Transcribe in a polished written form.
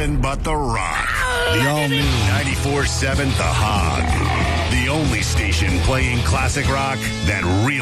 nothing but The Rock. The all-new 94.7 The Hog. The only station playing classic rock that really